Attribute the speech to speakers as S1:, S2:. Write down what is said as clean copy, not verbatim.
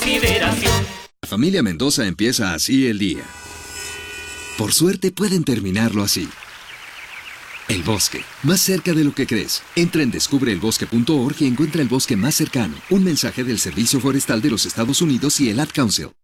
S1: consideración.
S2: La familia Mendoza empieza así el día. Por suerte pueden terminarlo así. El bosque, más cerca de lo que crees. Entra en descubreelbosque.org y encuentra el bosque más cercano. Un mensaje del Servicio Forestal de los Estados Unidos y el Ad Council.